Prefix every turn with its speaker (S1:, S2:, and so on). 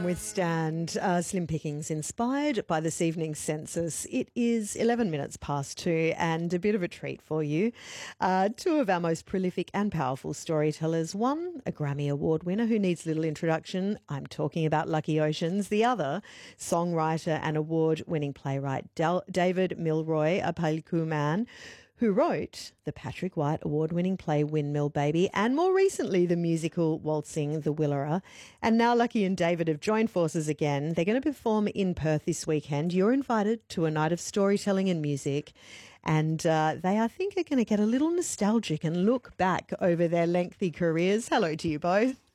S1: Withstand. Slim Pickings inspired by this evening's census. It is 11 minutes past 2 and a bit of a treat for you. Two of our most prolific and powerful storytellers. One, a Grammy Award winner who needs little introduction. I'm talking about Lucky Oceans. The other, songwriter and award-winning playwright David Milroy, a Paliku man, who wrote the Patrick White award-winning play Windmill Baby and more recently the musical Waltzing the Willerer. And now Lucky and David have joined forces again. They're going to perform in Perth this weekend. You're invited to a night of storytelling and music, and they, I think, are going to get a little nostalgic and look back over their lengthy careers. Hello to you both.